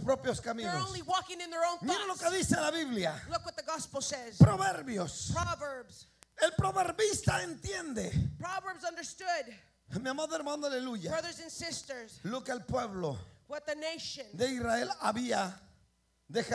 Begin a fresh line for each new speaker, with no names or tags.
propios
They're
caminos.
only walking in their own
Mira lo que
thoughts.
dice la Biblia.
Look what the gospel says.
Proverbios.
Proverbs.
El proverbista entiende.
Proverbs understood,
Mi amado hermano, aleluya.
brothers and sisters,
Lo que el pueblo
what the nation
de Israel había dejado